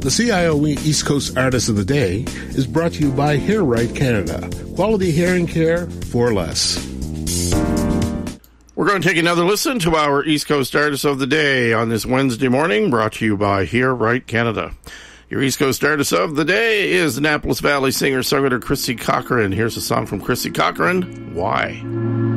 The CIO East Coast Artist of the Day is brought to you by Hair Right Canada. Quality hearing care for less. We're going to take another listen to our East Coast Artist of the Day on this Wednesday morning, brought to you by Hair Right Canada. Your East Coast Artist of the Day is Annapolis Valley singer-songwriter Christy Cochran. Here's a song from Christy Cochran, Why?